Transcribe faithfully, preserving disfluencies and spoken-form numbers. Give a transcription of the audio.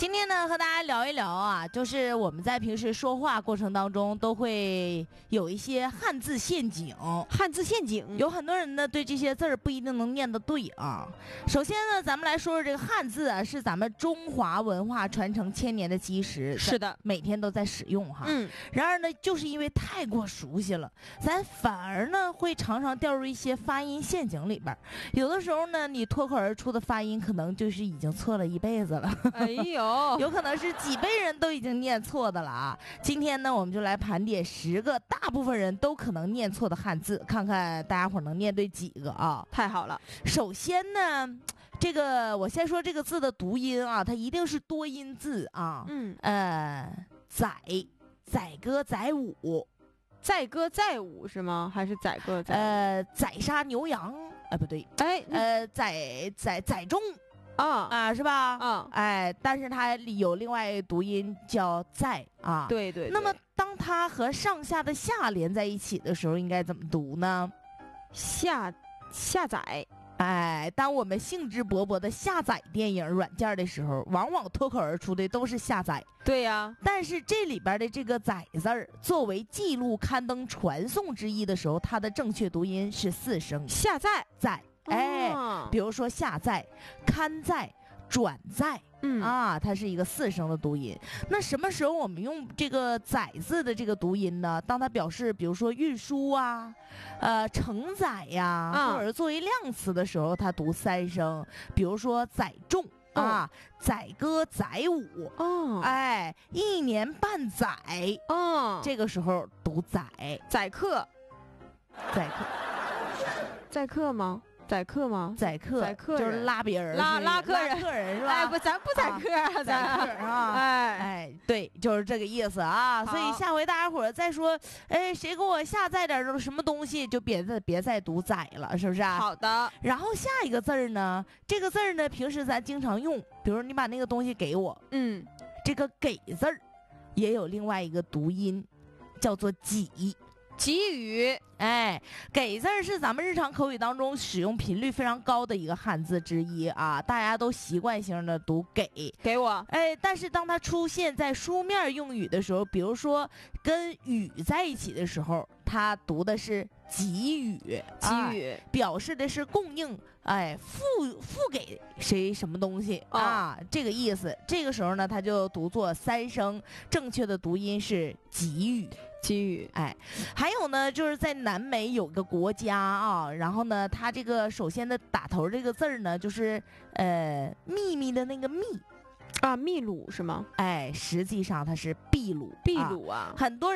今天呢，和大家聊一聊啊，就是我们在平时说话过程当中都会有一些汉字陷阱。 汉字陷阱， 有很多人呢对这些字儿不一定能念得对啊。首先呢，咱们来说说这个汉字啊，是咱们中华文化传承千年的基石， 是的， 每天都在使用哈。 嗯， 然而呢，就是因为太过熟悉了，咱反而呢会常常掉入一些发音陷阱里边。有的时候呢，你脱口而出的发音可能就是已经错了一辈子了。 哎呦， 有可能是几辈人都已经念错的了啊！今天呢，我们就来盘点十个大部分人都可能念错的汉字，看看大家伙能念对几个啊！ 太好了。 首先呢，这个我先说这个字的读音啊，它一定是多音字啊。 嗯， 呃，载载歌载舞， 载歌载舞是吗？还是载歌载舞？ 呃，宰杀牛羊，哎，不对， 哎， 呃，载载载重。 啊啊，是吧？ 啊， 哎，但是它有另外一个读音叫在啊。 对对。 那么当它和上下的下连在一起的时候，应该怎么读呢？ 下下载。 哎，当我们兴致勃勃的下载电影软件的时候，往往脱口而出的都是下载。 对呀， 但是这里边的这个载字儿，作为记录、刊登、传送之意的时候，它的正确读音是四声。 下载载。哎， 哦、 比如说下载、刊载、转载， 嗯啊，它是一个四声的读音。那什么时候我们用这个载字的这个读音呢？当它表示，比如说运输啊、呃承载呀、啊，或者是作为量词的时候，它读三声。比如说载重。啊，载歌载舞， 哦， 哎，一年半载， 哦， 这个时候读载， 载客， 载客， 载客吗？载客吗？ 载客， 载客就是拉别人， 拉拉客人， 客人是吧？ 哎，不，咱不载客啊， 载客啊， 哎哎，对，就是这个意思啊。所以下回大家伙再说，哎，谁给我下载点什么东西，就别再别再读载了，是不是啊？ 好的。 然后下一个字儿呢，这个字儿呢，平时咱经常用，比如你把那个东西给我， 嗯， 这个给字儿也有另外一个读音，叫做给。 给予， 哎，给字儿是咱们日常口语当中使用频率非常高的一个汉字之一啊，大家都习惯性的读给， 给我， 哎，但是当它出现在书面用语的时候，比如说跟与在一起的时候，它读的是给予， 给予、 啊、表示的是供应，哎，付付给谁什么东西、哦、啊，这个意思。这个时候呢，它就读作三声，正确的读音是给予。 给予， 哎，还有呢，就是在南美有个国家啊，然后呢，它这个首先的打头这个字儿呢，就是呃秘密的那个秘啊，秘鲁是吗？ 哎，实际上它是秘鲁， 秘鲁啊， 啊很多人。